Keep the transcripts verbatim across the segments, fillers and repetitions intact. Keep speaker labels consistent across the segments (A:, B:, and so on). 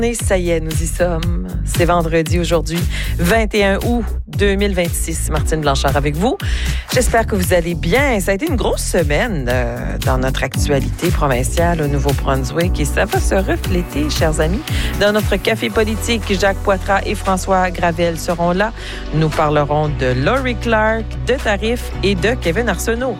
A: Et ça y est, nous y sommes. C'est vendredi aujourd'hui, vingt et un août deux mille vingt-six. Martine Blanchard avec vous. J'espère que vous allez bien. Ça a été une grosse semaine euh, dans notre actualité provinciale au Nouveau-Brunswick et ça va se refléter, chers amis, dans notre café politique. Jacques Poitras et François Gravel seront là. Nous parlerons de Laurie Clark, de tarifs et de Kevin Arsenault.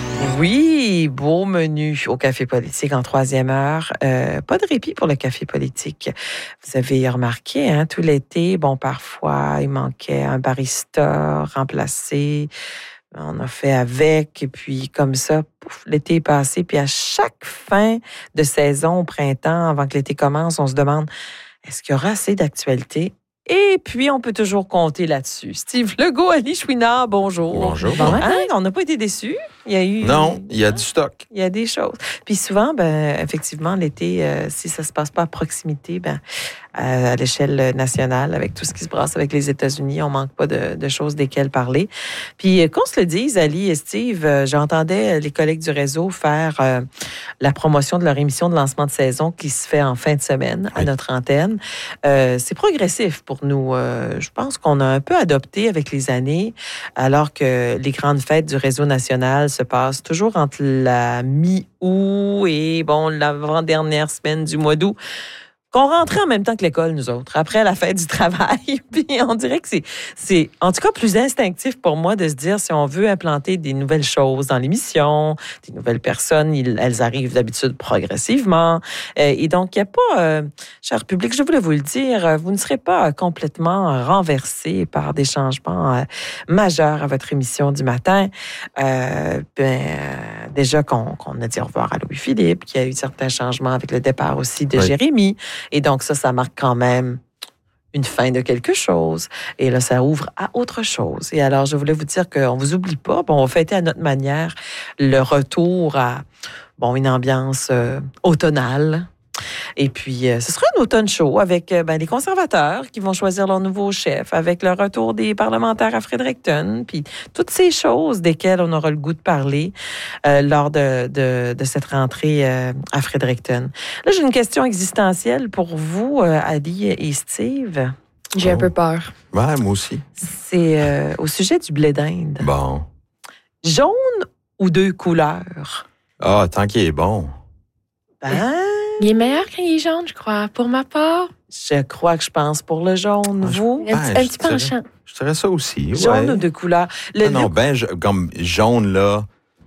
A: Oui, beau menu au Café politique en troisième heure. Euh, pas de répit pour le Café politique. Vous avez remarqué, hein, tout l'été, bon, parfois, il manquait un barista remplacé. On a fait avec, et puis comme ça, pouf, l'été est passé. Puis à chaque fin de saison, au printemps, avant que l'été commence, on se demande, est-ce qu'il y aura assez d'actualité? Et puis, on peut toujours compter là-dessus. Steve Legault, Ali Chouinard, bonjour.
B: Bonjour.
A: Bon, hein, on n'a pas été déçus. Il y a eu...
B: Non, il y a du stock.
A: Il y a des choses. Puis souvent, ben, effectivement, l'été, euh, si ça se passe pas à proximité, ben, à, à l'échelle nationale, avec tout ce qui se passe avec les États-Unis, on manque pas de, de choses desquelles parler. Puis qu'on se le dise, Ali et Steve, euh, j'entendais les collègues du réseau faire euh, la promotion de leur émission de lancement de saison qui se fait en fin de semaine oui. à notre antenne. Euh, c'est progressif pour nous. Euh, je pense qu'on a un peu adopté avec les années, alors que les grandes fêtes du réseau national se passe toujours entre la mi-août et, bon, l'avant-dernière semaine du mois d'août, qu'on rentrait en même temps que l'école, nous autres, après la fête du travail. Puis on dirait que c'est, c'est, en tout cas, plus instinctif pour moi de se dire, si on veut implanter des nouvelles choses dans l'émission, des nouvelles personnes, ils, elles arrivent d'habitude progressivement. Euh, et donc, il n'y a pas, euh, cher public, je voulais vous le dire, vous ne serez pas complètement renversé par des changements euh, majeurs à votre émission du matin. Euh, ben, euh, déjà qu'on, qu'on a dit au revoir à Louis-Philippe, qu'il y a eu certains changements avec le départ aussi de oui. Jérémy. Et donc, ça, ça marque quand même une fin de quelque chose. Et là, ça ouvre à autre chose. Et alors, je voulais vous dire qu'on ne vous oublie pas. Bon, on fêtait à notre manière le retour à, bon, une ambiance euh, automnale. Et puis, euh, ce sera un automne chaud avec euh, ben, les conservateurs qui vont choisir leur nouveau chef, avec le retour des parlementaires à Fredericton, puis toutes ces choses desquelles on aura le goût de parler euh, lors de, de, de cette rentrée euh, à Fredericton. Là, j'ai une question existentielle pour vous, euh, Ali et Steve.
C: J'ai
B: oh.
C: un peu peur.
B: Ouais, moi aussi.
A: C'est euh, au sujet du blé d'Inde.
B: Bon.
A: Jaune ou deux couleurs?
B: Ah, tant qu'il est bon.
A: Ben...
C: Il est meilleur quand il est jaune, je crois. Pour ma part,
A: je crois que je pense pour le jaune.
B: Ah,
A: vous?
C: Un, ben, un petit penchant.
B: Je dirais ça aussi.
A: Jaune
B: ouais.
A: ou de couleur? Le,
B: non, non, ben, comme jaune, là,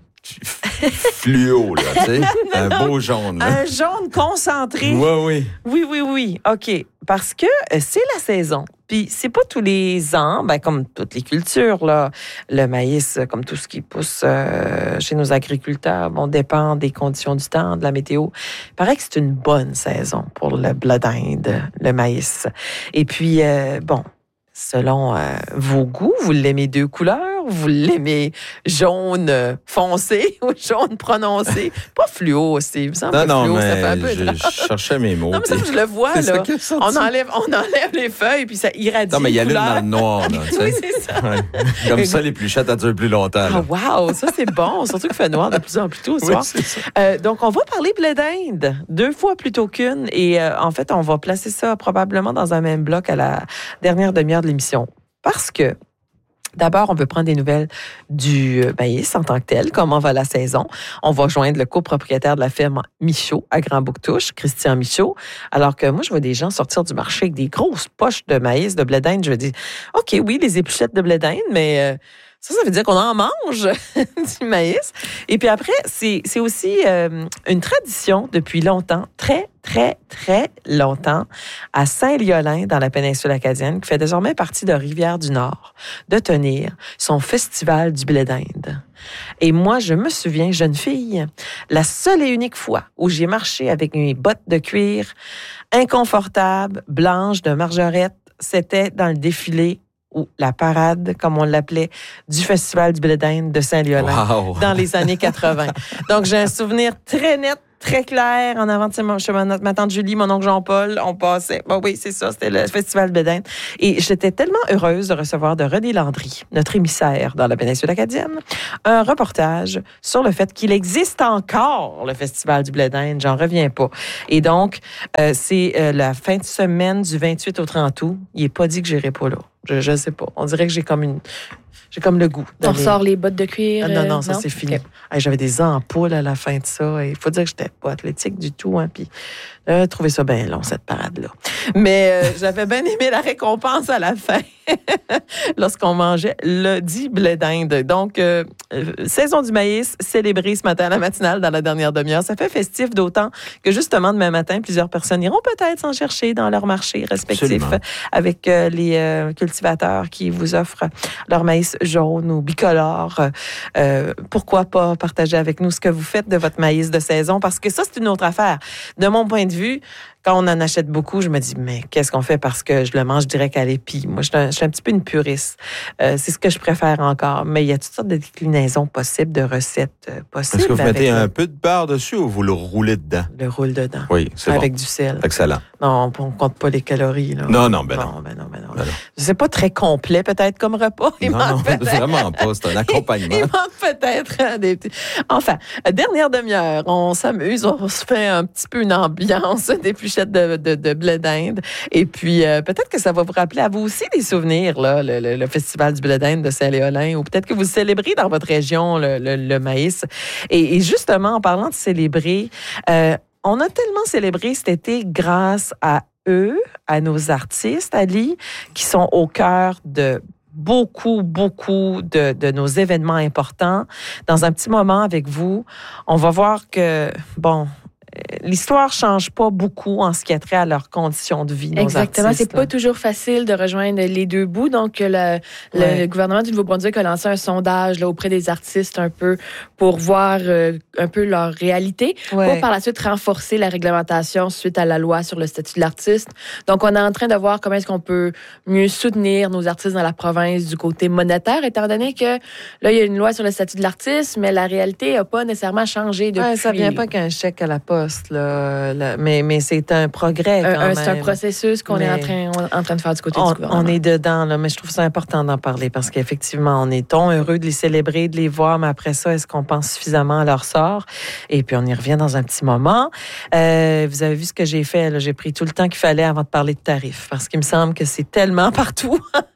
B: fluo, là, tu sais. Un
A: non,
B: beau jaune, là.
A: Un jaune concentré.
B: Oui, oui.
A: Oui, oui, oui. OK. Parce que c'est la saison. Puis c'est pas tous les ans, ben comme toutes les cultures, là, le maïs, comme tout ce qui pousse euh, chez nos agriculteurs, bon, dépend des conditions du temps, de la météo. Il paraît que c'est une bonne saison pour le blé d'Inde, le maïs. Et puis, euh, bon, selon euh, vos goûts, vous l'aimez deux couleurs, vous l'aimez jaune foncé ou jaune prononcé. Pas fluo aussi. Il me semble
B: non,
A: que
B: non,
A: fluo,
B: mais
A: ça fait un peu
B: je,
A: de...
B: je cherchais mes mots.
A: Non, mais ça, je le vois, là. On enlève, on enlève les feuilles, puis ça irradie.
B: Non, mais il y a l'une dans le noir, là. Tu sais.
A: Oui, c'est ça.
B: Ouais. Comme ça, les pluchettes, elles durent plus longtemps.
A: Ah, wow, ça, c'est bon. Surtout qu'il fait noir de plus en plus tôt ce
B: oui,
A: soir.
B: c'est ça.
A: Euh, donc, on va parler blé d'Inde, deux fois plutôt qu'une. Et euh, en fait, on va placer ça probablement dans un même bloc à la dernière demi-heure de l'émission. Parce que, d'abord, on peut prendre des nouvelles du maïs en tant que tel, comment va la saison. On va joindre le copropriétaire de la ferme Michaud à Grand-Bouctouche, Christian Michaud. Alors que moi, je vois des gens sortir du marché avec des grosses poches de maïs, de blé d'Inde. Je me dis, OK, oui, les épluchettes de blé d'Inde, mais... Euh, Ça, ça veut dire qu'on en mange du maïs. Et puis après, c'est, c'est aussi euh, une tradition depuis longtemps, très, très, très longtemps, à Saint-Liolin, dans la péninsule acadienne, qui fait désormais partie de Rivière-du-Nord, de tenir son festival du blé d'Inde. Et moi, je me souviens, jeune fille, la seule et unique fois où j'ai marché avec mes bottes de cuir inconfortables, blanches, de margerette, c'était dans le défilé ou la parade, comme on l'appelait, du Festival du blé d'Inde de Saint-Liolin
B: wow.
A: dans les années quatre-vingt. Donc, j'ai un souvenir très net très clair. En avant, tu sais, chez ma, ma tante Julie, mon oncle Jean-Paul, on passait. Bon, oui, c'est ça, c'était le Festival Blé d'Inde. Et j'étais tellement heureuse de recevoir de René Landry, notre émissaire dans la péninsule acadienne, un reportage sur le fait qu'il existe encore le Festival du Blé d'Inde. J'en reviens pas. Et donc, euh, c'est euh, la fin de semaine du vingt-huit au trente août. Il n'est pas dit que j'irai pas là. Je ne sais pas. On dirait que j'ai comme une... J'ai comme le goût.
C: On ressort les bottes de cuir.
A: Ah, non, non,
C: euh,
A: ça,
C: non?
A: c'est fini.
C: Okay.
A: Hey, j'avais des ampoules à la fin de ça. Il faut dire que j'étais pas athlétique du tout. Hein, puis, euh, trouvé ça bien long, cette parade-là. Mais euh, j'avais bien aimé la récompense à la fin, lorsqu'on mangeait le dit blé d'Inde. Donc, euh, euh, saison du maïs, célébrée ce matin à la matinale dans la dernière demi-heure. Ça fait festif, d'autant que, justement, demain matin, plusieurs personnes iront peut-être s'en chercher dans leurs marchés respectifs. Absolument. Avec euh, les euh, cultivateurs qui vous offrent leur maïs jaune ou bicolore. Euh, pourquoi pas partager avec nous ce que vous faites de votre maïs de saison? Parce que ça, c'est une autre affaire. De mon point de vue, quand on en achète beaucoup, je me dis, mais qu'est-ce qu'on fait parce que je le mange direct à l'épi? Moi, je suis un, je suis un petit peu une puriste. Euh, c'est ce que je préfère encore. Mais il y a toutes sortes de déclinaisons possibles, de recettes euh, possibles.
B: Est-ce que vous mettez
A: le...
B: un peu de beurre dessus ou vous le roulez dedans?
A: Le roule dedans.
B: Oui, c'est
A: avec
B: bon.
A: du sel.
B: Excellent.
A: Non, on ne compte pas les calories. Là.
B: Non, non, ben non.
A: non. Ben non, ben non.
B: Ben non.
A: C'est pas très complet, peut-être, comme repas. Il
B: non,
A: manque
B: non,
A: peut-être...
B: vraiment pas. C'est un accompagnement.
A: Il manque peut-être hein, des petits... Enfin, dernière demi-heure, on s'amuse, on se fait un petit peu une ambiance d'épluchettes de, de, de blé d'Inde. Et puis, euh, peut-être que ça va vous rappeler à vous aussi des souvenirs, là, le, le, le Festival du blé d'Inde de Saint-Léolin, ou peut-être que vous célébrez dans votre région le, le, le maïs. Et, et justement, en parlant de célébrer, euh, on a tellement célébré cet été grâce à eux, à nos artistes, Ali, qui sont au cœur de beaucoup, beaucoup de, de nos événements importants. Dans un petit moment avec vous, on va voir que, bon... l'histoire change pas beaucoup en ce qui a trait à leurs conditions de vie, nos
C: Exactement.
A: artistes.
C: C'est pas toujours facile de rejoindre les deux bouts. Donc, le, ouais. le gouvernement du Nouveau-Brunswick a lancé un sondage là, auprès des artistes un peu pour voir euh, un peu leur réalité, ouais. pour par la suite renforcer la réglementation suite à la loi sur le statut de l'artiste. Donc, on est en train de voir comment est-ce qu'on peut mieux soutenir nos artistes dans la province du côté monétaire, étant donné que là, il y a une loi sur le statut de l'artiste, mais la réalité n'a pas nécessairement changé depuis.
A: Ouais, ça vient pas qu'un chèque à la poste, là. là mais, mais c'est un progrès quand
C: un,
A: même.
C: C'est un processus qu'on mais est en train, en train de faire du côté
A: on,
C: du gouvernement.
A: On est dedans, là, mais je trouve ça important d'en parler parce qu'effectivement, on est-on heureux de les célébrer, de les voir, mais après ça, est-ce qu'on pense suffisamment à leur sort? Et puis, on y revient dans un petit moment. Euh, vous avez vu ce que j'ai fait, là. J'ai pris tout le temps qu'il fallait avant de parler de tarifs parce qu'il me semble que c'est tellement partout.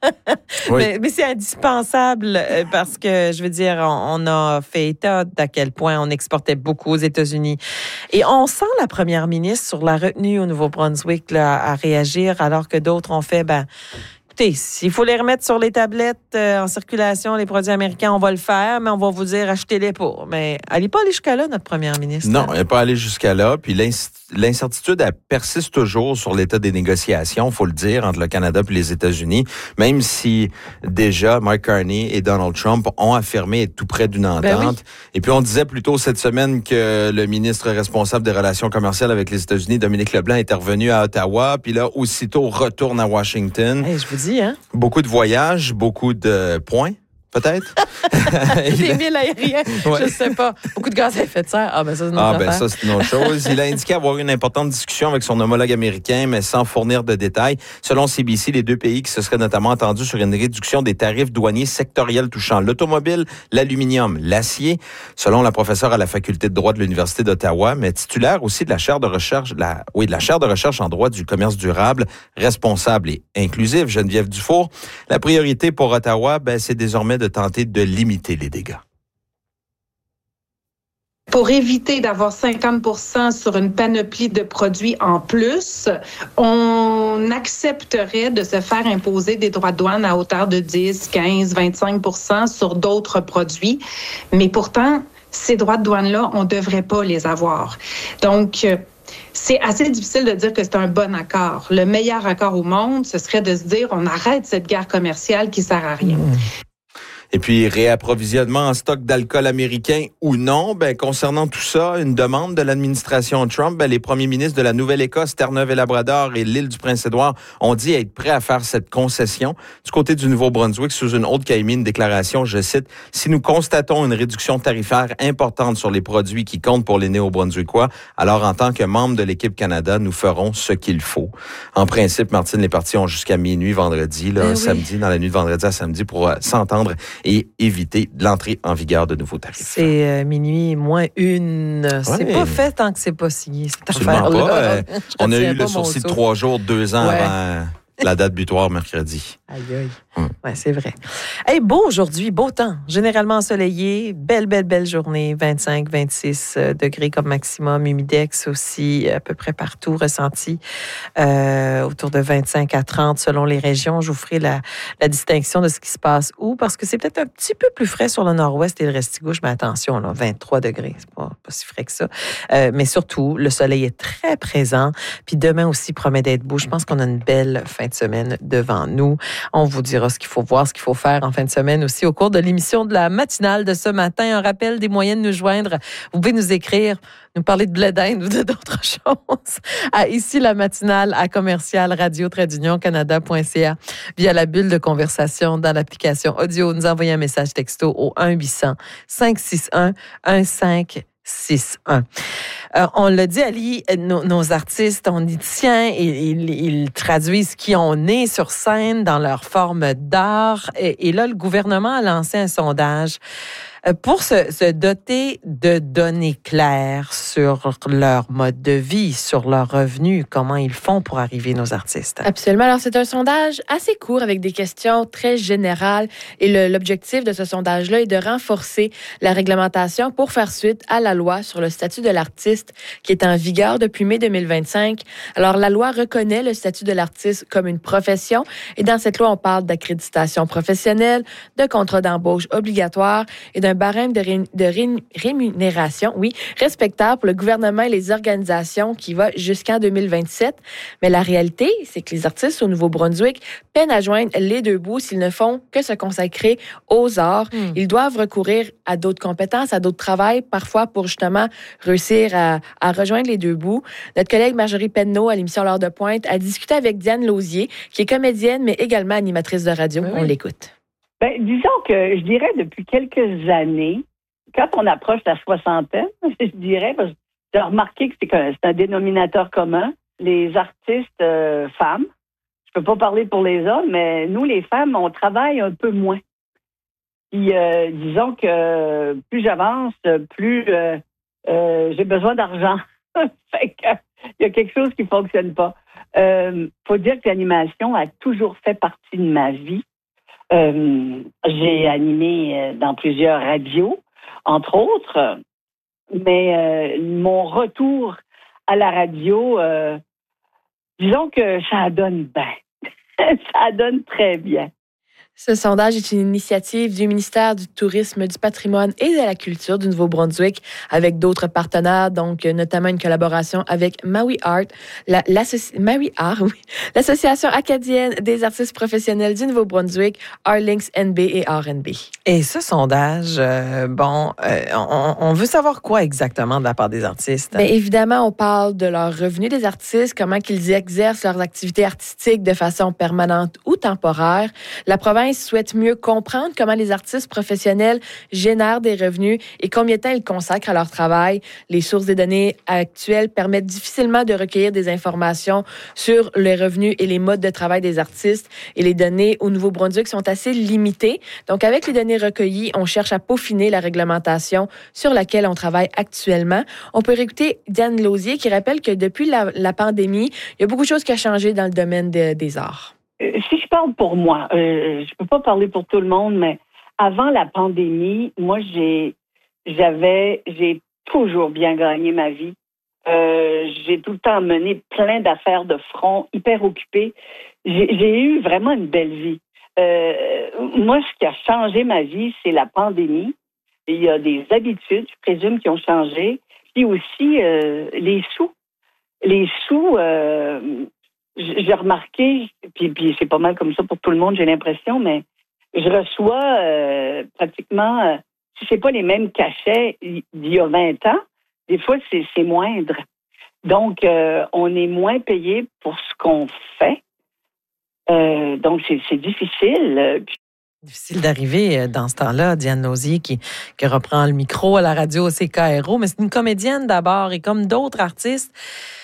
A: oui. mais, mais c'est indispensable parce que, je veux dire, on, on a fait état d'à quel point on exportait beaucoup aux États-Unis. Et on sent la première ministre sur la retenue au Nouveau-Brunswick là, à réagir alors que d'autres ont fait, ben, écoutez, s'il faut les remettre sur les tablettes euh, en circulation, les produits américains, on va le faire, mais on va vous dire achetez-les pas. Mais elle n'est pas allée jusqu'à là, notre première ministre.
B: Non, elle n'est pas allée jusqu'à là. Puis l'incertitude, elle persiste toujours sur l'état des négociations, faut le dire, entre le Canada et les États-Unis, même si déjà Mark Carney et Donald Trump ont affirmé être tout près d'une entente. Ben oui. Et puis on disait plus tôt cette semaine que le ministre responsable des relations commerciales avec les États-Unis, Dominique Leblanc, est revenu à Ottawa, puis là, aussitôt retourne à Washington.
A: Hey, je vous dis, hein?
B: Beaucoup de voyages, beaucoup de points. Peut-être.
A: Des milles aériens, ouais. Je sais pas. Beaucoup de gaz à effet de serre. Ah, ben ça, c'est une autre
B: ah, ben
A: affaire.
B: ça, c'est une autre chose. Il a indiqué avoir eu une importante discussion avec son homologue américain, mais sans fournir de détails. Selon C B C, les deux pays qui se seraient notamment entendus sur une réduction des tarifs douaniers sectoriels touchant l'automobile, l'aluminium, l'acier. Selon la professeure à la faculté de droit de l'Université d'Ottawa, mais titulaire aussi de la chaire de recherche, la, oui, de la chaire de recherche en droit du commerce durable, responsable et inclusif, Geneviève Dufour. La priorité pour Ottawa, ben, c'est désormais de de tenter de limiter les dégâts.
D: Pour éviter d'avoir cinquante pour cent sur une panoplie de produits en plus, on accepterait de se faire imposer des droits de douane à hauteur de dix, quinze, vingt-cinq pour cent sur d'autres produits. Mais pourtant, ces droits de douane-là, on ne devrait pas les avoir. Donc, c'est assez difficile de dire que c'est un bon accord. Le meilleur accord au monde, ce serait de se dire on arrête cette guerre commerciale qui ne sert à rien. Mmh.
B: Et puis, réapprovisionnement en stock d'alcool américain ou non, ben, concernant tout ça, une demande de l'administration Trump, ben, les premiers ministres de la Nouvelle-Écosse, Terre-Neuve et Labrador et l'île du Prince-Édouard ont dit être prêts à faire cette concession. Du côté du Nouveau-Brunswick, Susan Holt qui a émis une déclaration, je cite, « Si nous constatons une réduction tarifaire importante sur les produits qui comptent pour les Néo-Brunswickois, alors en tant que membre de l'équipe Canada, nous ferons ce qu'il faut. » En principe, Martine, les partis ont jusqu'à minuit vendredi, là,
A: oui.
B: samedi, dans la nuit de vendredi à samedi pour euh, s'entendre et éviter l'entrée en vigueur de nouveaux tarifs.
A: C'est euh, minuit moins une. Ouais. C'est pas fait tant que c'est pas signé, cette
B: Absolument
A: affaire-là.
B: pas. Euh, on a eu le sursis de trois jours, deux ans ouais. avant la date butoir mercredi.
A: Aïe, aïe. Hum. Oui, c'est vrai. Hey, beau aujourd'hui, beau temps. Généralement ensoleillé. Belle, belle, belle journée. vingt-cinq, vingt-six degrés comme maximum. Humidex aussi, à peu près partout ressenti. Euh, autour de vingt-cinq à trente selon les régions. Je vous ferai la, la distinction de ce qui se passe où, parce que c'est peut-être un petit peu plus frais sur le nord-ouest et le restigouche, mais attention, là, vingt-trois degrés. C'est pas, pas si frais que ça. Euh, mais surtout, le soleil est très présent. Puis demain aussi promet d'être beau. Je pense qu'on a une belle fin de semaine devant nous. On vous dira ce qu'il faut voir, ce qu'il faut faire en fin de semaine aussi au cours de l'émission de la matinale de ce matin. Un rappel des moyens de nous joindre. Vous pouvez nous écrire, nous parler de blé d'Inde ou de d'autres choses à ici la matinale à commercial radio trait d'union canada point c a via la bulle de conversation dans l'application audio. Nous envoyer un message texto au un huit cents cinq six un un cinq six un. Euh, on l'a dit, Ali, nos, nos artistes, on y tient, ils, ils, ils traduisent qui on est sur scène dans leur forme d'art. Et, et là, le gouvernement a lancé un sondage pour se, se doter de données claires sur leur mode de vie, sur leurs revenus, comment ils font pour arriver, nos artistes.
C: Absolument. Alors, c'est un sondage assez court avec des questions très générales. Et le, l'objectif de ce sondage-là est de renforcer la réglementation pour faire suite à la loi sur le statut de l'artiste qui est en vigueur depuis mai deux mille vingt-cinq. Alors, la loi reconnaît le statut de l'artiste comme une profession. Et dans cette loi, on parle d'accréditation professionnelle, de contrat d'embauche obligatoire et d'un barème de, ré, de ré, rémunération, oui, respectable pour le gouvernement et les organisations qui va jusqu'en deux mille vingt-sept. Mais la réalité, c'est que les artistes au Nouveau-Brunswick peinent à joindre les deux bouts s'ils ne font que se consacrer aux arts. Mmh. Ils doivent recourir à d'autres compétences, à d'autres travails, parfois pour justement réussir à, à rejoindre les deux bouts. Notre collègue Marjorie Penneau, à l'émission L'heure de pointe, a discuté avec Diane Lausier, qui est comédienne, mais également animatrice de radio. Oui. On l'écoute.
E: Ben, disons que je dirais depuis quelques années, quand on approche la soixantaine, je dirais, parce que j'ai remarqué que c'est, que c'est un dénominateur commun, les artistes euh, femmes, je peux pas parler pour les hommes, mais nous, les femmes, on travaille un peu moins. Puis, euh, disons que plus j'avance, plus euh, euh, j'ai besoin d'argent. Fait que, il y a quelque chose qui fonctionne pas. Euh, faut dire que l'animation a toujours fait partie de ma vie. Euh, j'ai animé dans plusieurs radios, entre autres, mais euh, mon retour à la radio, euh, disons que ça donne bien. Ça donne très bien.
C: Ce sondage est une initiative du ministère du Tourisme, du Patrimoine et de la Culture du Nouveau-Brunswick avec d'autres partenaires, donc notamment une collaboration avec Maui Art, la, Maui Art, oui, l'Association acadienne des artistes professionnels du Nouveau-Brunswick, Artlinks N B et R N B.
A: Et ce sondage, euh, bon, euh, on, on veut savoir quoi exactement de la part des artistes?
C: Bien, évidemment, on parle de leurs revenus des artistes, comment qu'ils exercent leurs activités artistiques de façon permanente ou temporaire. La province souhaite mieux comprendre comment les artistes professionnels génèrent des revenus et combien de temps ils consacrent à leur travail. Les sources des données actuelles permettent difficilement de recueillir des informations sur les revenus et les modes de travail des artistes. Et les données au Nouveau-Brunswick sont assez limitées. Donc, avec les données recueillies, on cherche à peaufiner la réglementation sur laquelle on travaille actuellement. On peut réécouter Diane Lausier qui rappelle que depuis la, la pandémie, il y a beaucoup de choses qui ont changé dans le domaine de, des arts.
E: Si je parle pour moi, euh, je peux pas parler pour tout le monde, mais avant la pandémie, moi, j'ai, j'avais, j'ai toujours bien gagné ma vie. Euh, j'ai tout le temps mené plein d'affaires de front, hyper occupée. J'ai, j'ai eu vraiment une belle vie. Euh, moi, ce qui a changé ma vie, c'est la pandémie. Il y a des habitudes, je présume, qui ont changé. Puis aussi, euh, les sous. Les sous... Euh, J'ai remarqué, puis, puis c'est pas mal comme ça pour tout le monde, j'ai l'impression, mais je reçois euh, pratiquement, euh, si c'est pas les mêmes cachets d'il y a vingt ans, des fois, c'est, c'est moindre. Donc, euh, on est moins payé pour ce qu'on fait. Euh, donc, c'est, c'est difficile.
A: Difficile d'arriver dans ce temps-là. Diane Lauzier qui, qui reprend le micro à la radio C K R O, mais c'est une comédienne d'abord et comme d'autres artistes,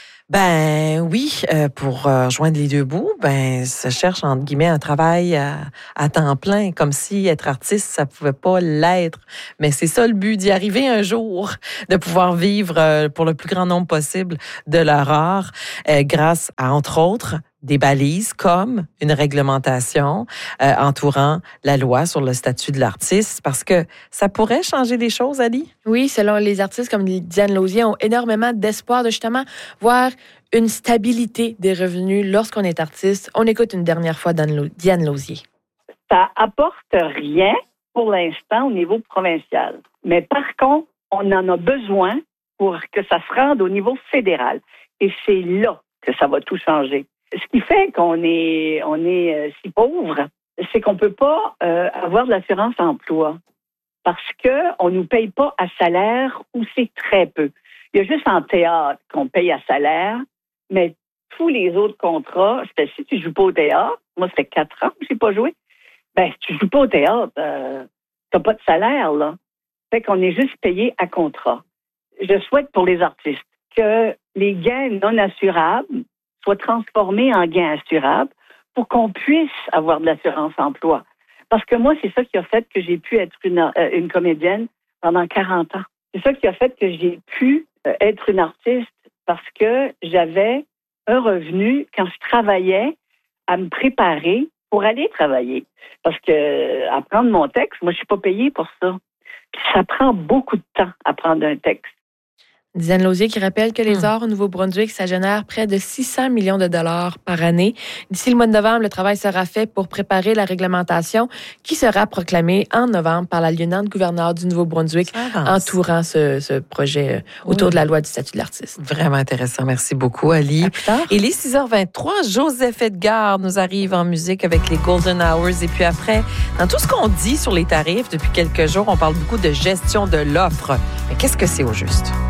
A: ben oui, euh, pour euh, rejoindre les deux bouts, ben se cherche entre guillemets un travail à, à temps plein, comme si être artiste ça pouvait pas l'être. Mais c'est ça le but, d'y arriver un jour, de pouvoir vivre euh, pour le plus grand nombre possible de leur art, euh, grâce à entre autres des balises comme une réglementation euh, entourant la loi sur le statut de l'artiste, parce que ça pourrait changer les choses, Ali?
C: Oui, selon les artistes comme Diane Lauzier, ont énormément d'espoir de justement voir une stabilité des revenus lorsqu'on est artiste. On écoute une dernière fois Diane Lauzier.
E: Ça apporte rien pour l'instant au niveau provincial. Mais par contre, on en a besoin pour que ça se rende au niveau fédéral. Et c'est là que ça va tout changer. Ce qui fait qu'on est, on est euh, si pauvre, c'est qu'on peut pas euh, avoir de l'assurance emploi parce que on nous paye pas à salaire ou c'est très peu. Il y a juste en théâtre qu'on paye à salaire, mais tous les autres contrats, c'était si tu joues pas au théâtre, moi ça fait quatre ans que j'ai pas joué, ben si tu joues pas au théâtre, euh, t'as pas de salaire là. Fait qu'on est juste payé à contrat. Je souhaite pour les artistes que les gains non assurables soient transformés en gains assurables pour qu'on puisse avoir de l'assurance-emploi. Parce que moi, c'est ça qui a fait que j'ai pu être une, euh, une comédienne pendant quarante ans. C'est ça qui a fait que j'ai pu euh, être une artiste parce que j'avais un revenu quand je travaillais à me préparer pour aller travailler. Parce que euh, apprendre mon texte, moi, je suis pas payée pour ça. Puis ça prend beaucoup de temps à apprendre un texte.
C: Diane Lauzier qui rappelle que les arts au Nouveau-Brunswick, ça génère près de six cents millions de dollars par année. D'ici le mois de novembre, le travail sera fait pour préparer la réglementation qui sera proclamée en novembre par la lieutenant-gouverneure du Nouveau-Brunswick entourant ce, ce projet autour oui. de la loi du statut de l'artiste.
A: Vraiment intéressant. Merci beaucoup, Ali.
C: À plus tard.
A: Il est six heures vingt-trois. Joseph Edgar nous arrive en musique avec les Golden Hours. Et puis après, dans tout ce qu'on dit sur les tarifs depuis quelques jours, on parle beaucoup de gestion de l'offre. Mais qu'est-ce que c'est au juste?